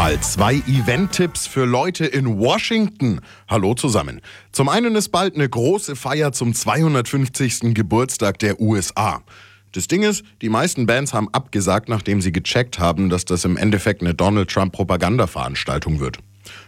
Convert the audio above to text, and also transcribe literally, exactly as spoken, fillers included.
mal zwei Event-Tipps für Leute in Washington. Hallo zusammen. Zum einen ist bald eine große Feier zum zweihundertfünfzigsten Geburtstag der U S A. Das Ding ist, die meisten Bands haben abgesagt, nachdem sie gecheckt haben, dass das im Endeffekt eine Donald-Trump-Propagandaveranstaltung wird.